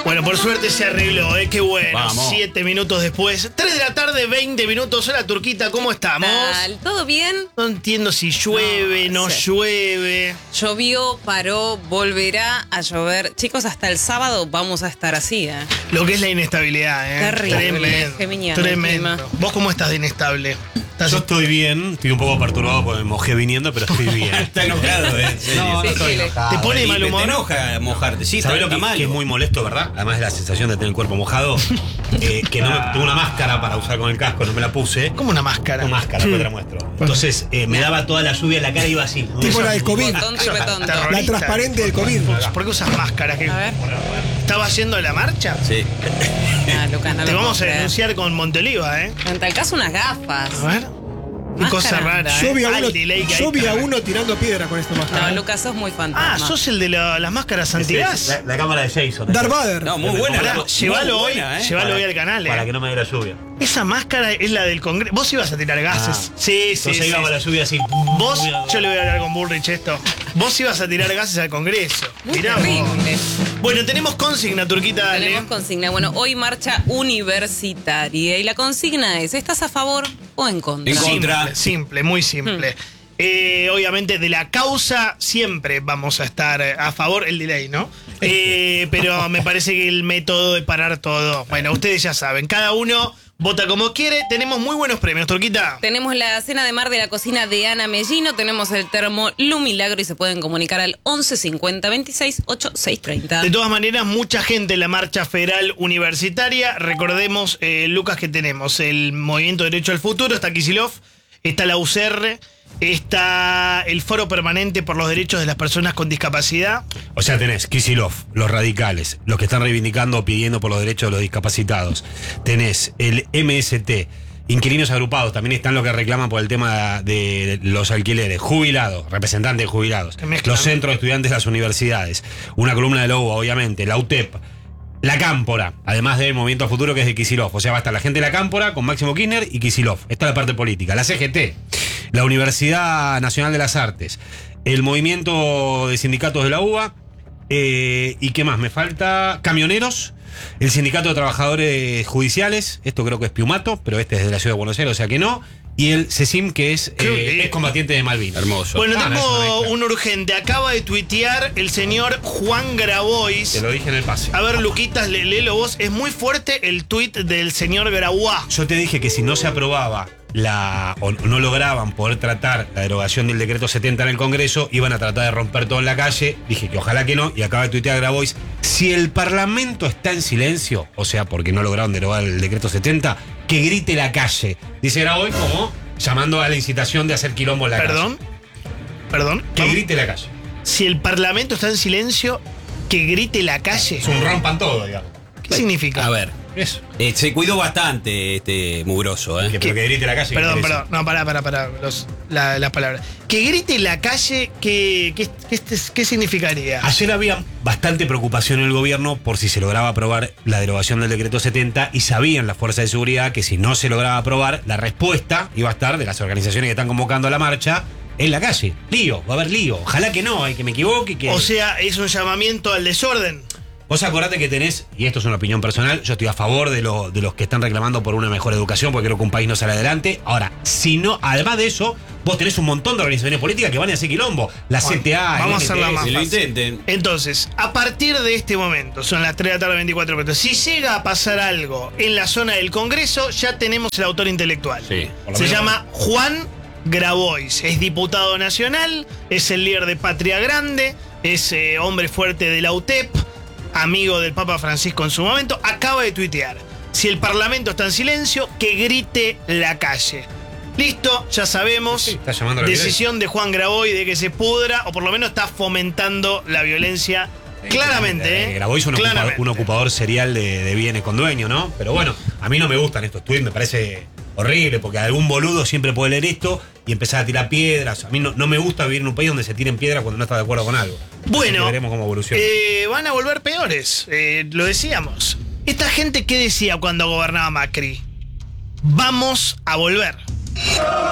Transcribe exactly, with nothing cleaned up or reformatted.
Bueno, por suerte se arregló, ¿eh? Qué bueno. Vamos. Siete minutos después. Tres de la tarde, veinte minutos. Hola, Turquita, ¿cómo estamos? Tal, ¿todo bien? No entiendo si llueve, no, No sé. llueve. Llovió, paró, volverá a llover. Chicos, hasta el sábado vamos a estar así, ¿eh? Lo que es la inestabilidad, ¿eh? Terrible, Tremendo. geminiano el Tremendo. clima. ¿Vos cómo estás de inestable? ¿Estás Yo estoy bien, estoy un poco perturbado porque me mojé viniendo, pero estoy bien. Está enojado, ¿eh? En serio. No, no Sí, estoy sí, enojado. ¿Te pone de mal Te humor? enoja mojarte. Sí, ¿Sabés está, lo que, está mal. que es muy molesto, verdad? Además de la sensación de tener el cuerpo mojado, eh, que no me tuve una máscara para usar con el casco, no me la puse. como una máscara. Una máscara, después te la muestro. Entonces eh, me daba toda la lluvia en la cara y iba así. ¿no? Tipo la del COVID. Tonto y retonto. Terrorista. La transparente del COVID. ¿Por qué usas máscara? ¿Qué- A ver. ¿Estabas yendo a la marcha? Sí. Ah, Lucas, no Te lo vamos puedo a creer. denunciar con Monteliva, ¿eh? En tal caso, unas gafas. A ver. Qué Máscara. cosa rara, Yo ¿eh? vi a Ah, uno, el delay que hay. yo vi a uno tirando piedra con esta No, máscara. Lucas, sos muy fantasma. Ah, sos el de la- las máscaras Ese antigas. es La, la cámara de Jason. Darth Vader. No, muy buena. Pará, muy llévalo hoy, buena, ¿eh? llévalo hoy al canal, Para eh. que no me dé la lluvia. Esa máscara es la del Congreso. Vos ibas a tirar gases. Ah. Sí, sí, Entonces sí. iba con la lluvia así. Vos, yo le voy a hablar con Bullrich esto. Vos ibas a tirar gases al Congreso. Muy Mirá vos. terrible. Bueno, tenemos consigna, Turquita, dale. Tenemos consigna. Bueno, hoy marcha universitaria. Y la consigna es, ¿estás a favor o en contra? En contra. Simple, simple, muy simple. Eh, obviamente de la causa siempre vamos a estar a favor, el delay, ¿no? Eh, pero me parece que el método de parar todo, bueno, ustedes ya saben, cada uno vota como quiere, tenemos muy buenos premios, Turquita. Tenemos la cena de mar de la cocina de Ana Mellino, tenemos el termo Lumilagro y se pueden comunicar al once cincuenta veintiséis ochenta y seis treinta. De todas maneras, mucha gente en la marcha federal universitaria, recordemos, eh, Lucas, que tenemos el Movimiento Derecho al Futuro, está Kicillof, está la U C R, está el Foro Permanente por los Derechos de las Personas con Discapacidad. O sea, tenés Kicillof, los radicales, los que están reivindicando o pidiendo por los derechos de los discapacitados. Tenés el M S T, inquilinos agrupados, también están los que reclaman por el tema de los alquileres, jubilados, representantes de jubilados, Que mezclan. los centros de estudiantes de las universidades, una columna de Lobo, obviamente, la U T E P, la Cámpora, además del Movimiento Futuro que es de Kicillof. O sea, va a estar la gente de la Cámpora con Máximo Kirchner y Kicillof. Esta es la parte política. La C G T, la Universidad Nacional de las Artes, el Movimiento de Sindicatos de la U B A, eh, ¿y qué más? Me falta camioneros, el Sindicato de Trabajadores Judiciales, esto creo que es Piumato, pero este es de la Ciudad de Buenos Aires, o sea que no, y el CECIM, que es, Qué eh, bien. es combatiente de Malvinas. Hermoso. Bueno, Ah, no, es una tengo mezcla. un urgente. Acaba de tuitear el señor Juan Grabois. Te lo dije en el pase. A ver, Luquitas, le- léelo vos. Es muy fuerte el tuit del señor Grabois. Yo te dije que si no se aprobaba la o no lograban poder tratar la derogación del decreto setenta en el Congreso, iban a tratar de romper todo en la calle. Dije que ojalá que no, y acaba de tuitear Grabois. Si el Parlamento está en silencio, o sea, porque no lograron derogar el decreto setenta, que grite la calle. Dice Grabois como llamando a la incitación de hacer quilombo en la Perdón. calle. Perdón. Que Vamos. grite la calle. Si el Parlamento está en silencio, que grite la calle. Es un rompan todo, digamos. ¿Qué significa? A ver. Eso. eh, se cuidó bastante este mugroso, ¿eh? Que, pero que grite la calle. Perdón, ¿qué perdón. No, pará, pará, pará. Los, la, las palabras. Que grite la calle, ¿qué, qué, qué, qué significaría? Ayer había bastante preocupación en el gobierno por si se lograba aprobar la derogación del decreto setenta y sabían las fuerzas de seguridad que si no se lograba aprobar, la respuesta iba a estar de las organizaciones que están convocando a la marcha en la calle. Lío, va a haber lío. Ojalá que no, hay que me equivoque. Que... O sea, es un llamamiento al desorden. Vos acordate que tenés, y esto es una opinión personal, yo estoy a favor de, lo, de los que están reclamando por una mejor educación, porque creo que un país no sale adelante. Ahora, si no, además de eso, vos tenés un montón de organizaciones políticas que van a hacer quilombo. La C T A, vamos a el hacerla M T S. más Si lo fácil. intenten. Entonces, a partir de este momento, son las tres de la tarde, veinticuatro minutos. Si llega a pasar algo en la zona del Congreso, ya tenemos el autor intelectual. Sí, por lo Se menos- llama Juan Grabois. Es diputado nacional, es el líder de Patria Grande, es eh, hombre fuerte de la U T E P, amigo del Papa Francisco en su momento. Acaba de tuitear: si el Parlamento está en silencio, que grite la calle. Listo, ya sabemos. Sí, está llamando a la Decisión de Juan Grabois de que se pudra, o por lo menos está fomentando la violencia. Claramente, ¿eh? Grabois es un, ocupa- Claramente. un ocupador serial de, de bienes con dueño, ¿no? Pero bueno, a mí no me gustan estos tweets, me parece horrible, porque algún boludo siempre puede leer esto y empezar a tirar piedras. A mí no, no me gusta vivir en un país donde se tiren piedras cuando no está de acuerdo con algo. Así que Bueno, veremos cómo evoluciona. eh, van a volver peores, eh, lo decíamos. Esta gente, ¿qué decía cuando gobernaba Macri? Vamos a volver.